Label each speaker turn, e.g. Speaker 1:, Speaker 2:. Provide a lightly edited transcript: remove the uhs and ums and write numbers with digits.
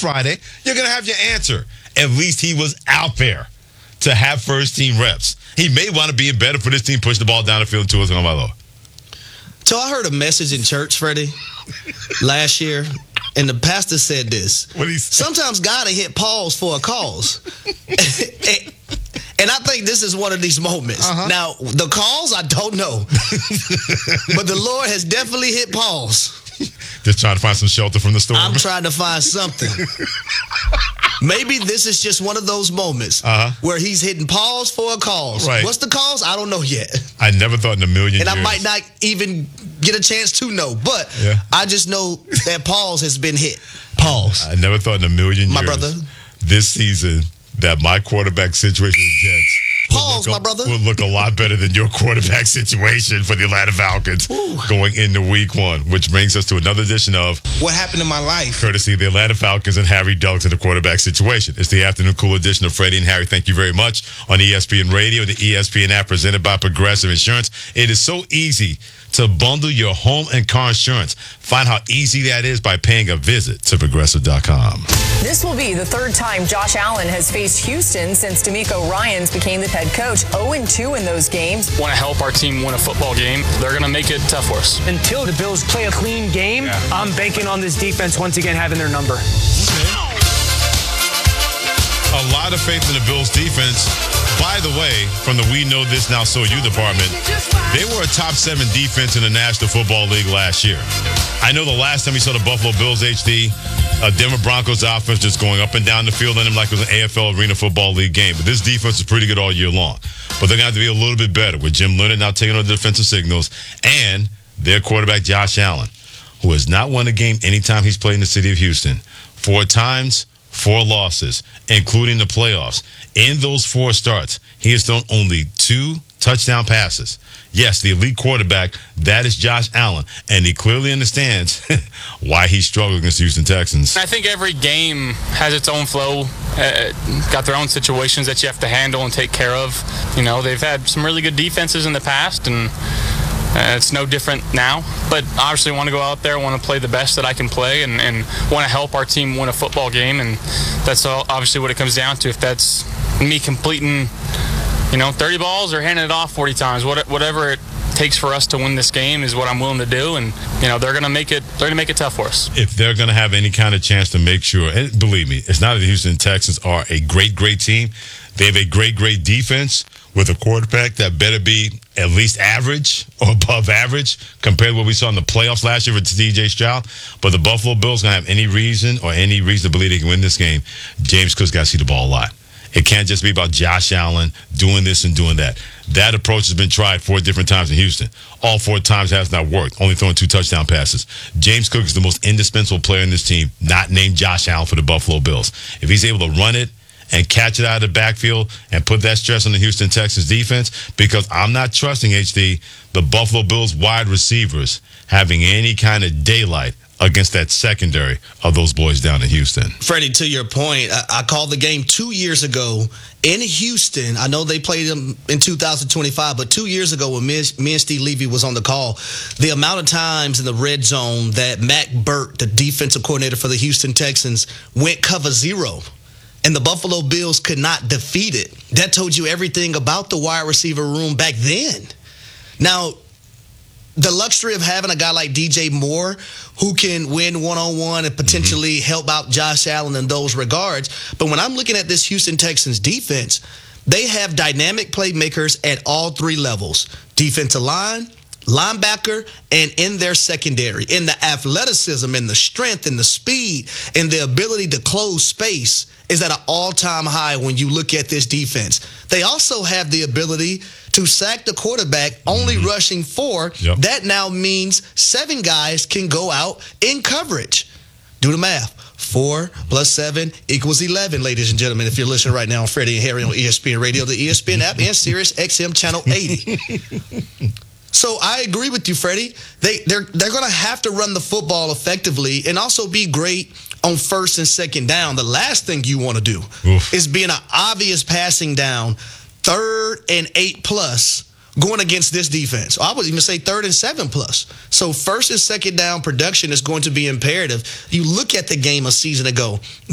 Speaker 1: Friday, you're going to have your answer. At least he was out there to have first-team reps. He may want to be better for this team, push the ball down the field and 2 is on my low.
Speaker 2: So I heard a message in church, Freddie, last year, and the pastor said this.
Speaker 1: What he said?
Speaker 2: Sometimes God will hit pause for a cause. And I think this is one of these moments. Now, the cause, I don't know. But the Lord has definitely hit pause.
Speaker 1: Just trying to find some shelter from the storm.
Speaker 2: I'm trying to find something. Maybe this is just one of those moments where he's hitting pause for a cause.
Speaker 1: Right.
Speaker 2: What's the cause? I don't know yet.
Speaker 1: I never thought in a million years.
Speaker 2: And I might not even get a chance to know. But I just know that pause has been hit. Pause.
Speaker 1: I never thought in a million years.
Speaker 2: My brother.
Speaker 1: This season that my quarterback situation with the Jets
Speaker 2: pause, my brother.
Speaker 1: Would look a lot better than your quarterback situation for the Atlanta Falcons going into week 1, which brings us to another edition of
Speaker 3: What Happened in My Life,
Speaker 1: courtesy of the Atlanta Falcons and Harry Duggan, the quarterback situation. It's the afternoon cool edition of Freddie and Harry. Thank you very much on ESPN Radio, the ESPN app presented by Progressive Insurance. It is so easy to bundle your home and car insurance. Find how easy that is by paying a visit to Progressive.com.
Speaker 4: This will be the 3rd time Josh Allen has faced Houston since DeMeco Ryans became the head coach. 0-2 in those games.
Speaker 5: Want to help our team win a football game. They're going to make it tough for us.
Speaker 6: Until the Bills play a clean game, I'm banking on this defense once again having their number.
Speaker 1: A lot of faith in the Bills defense. By the way, from the We Know This Now So You department, they were a top 7 defense in the National Football League last year. I know the last time you saw the Buffalo Bills HD, Denver Broncos offense just going up and down the field on them like it was an AFL Arena Football League game. But this defense is pretty good all year long. But they're going to have to be a little bit better with Jim Leonard now taking on the defensive signals and their quarterback Josh Allen, who has not won a game anytime he's played in the city of Houston. 4 times, 4 losses, including the playoffs. In those 4 starts, he has thrown only 2 touchdown passes. Yes, the elite quarterback, that is Josh Allen, and he clearly understands why he's struggling against the Houston Texans.
Speaker 5: I think every game has its own flow, got their own situations that you have to handle and take care of. You know, they've had some really good defenses in the past, and it's no different now. But obviously want to go out there, want to play the best that I can play, and want to help our team win a football game, and that's all obviously what it comes down to. If that's me completing 30 balls or handing it off 40 times, whatever it takes for us to win this game is what I'm willing to do, and they're going to make it tough for us.
Speaker 1: If they're going to have any kind of chance to make sure, and believe me, it's not that the Houston Texans are a great team. They have a great defense with a quarterback that better be at least average or above average compared to what we saw in the playoffs last year with C.J. Stroud. But the Buffalo Bills going to have any reason to believe they can win this game. James Cook's got to see the ball a lot. It can't just be about Josh Allen doing this and doing that. That approach has been tried 4 different times in Houston. All 4 times has not worked, only throwing 2 touchdown passes. James Cook is the most indispensable player in this team, not named Josh Allen for the Buffalo Bills. If he's able to run it and catch it out of the backfield and put that stress on the Houston Texans defense, because I'm not trusting, HD, the Buffalo Bills wide receivers having any kind of daylight against that secondary of those boys down in Houston.
Speaker 2: Freddie, to your point, I called the game 2 years ago in Houston. I know they played them in 2025, but 2 years ago when me and Steve Levy was on the call, the amount of times in the red zone that Mac Burt, the defensive coordinator for the Houston Texans, went cover 0. And the Buffalo Bills could not defeat it. That told you everything about the wide receiver room back then. Now, the luxury of having a guy like DJ Moore who can win one-on-one and potentially help out Josh Allen in those regards. But when I'm looking at this Houston Texans defense, they have dynamic playmakers at all 3 levels: defensive line, linebacker, and in their secondary. In the athleticism and the strength and the speed and the ability to close space is at an all-time high when you look at this defense. They also have the ability to sack the quarterback, only rushing 4.
Speaker 1: Yep.
Speaker 2: That now means 7 guys can go out in coverage. Do the math. 4 plus 7 equals 11, ladies and gentlemen, if you're listening right now on Freddie and Harry on ESPN Radio, the ESPN app, and Sirius XM Channel 80. So I agree with you, Freddie. They're going to have to run the football effectively and also be great on first and second down. The last thing you want to do is be in an obvious passing down, 3rd and 8 plus, going against this defense. I would even say 3rd and 7 plus. So first and second down production is going to be imperative. You look at the game a season ago.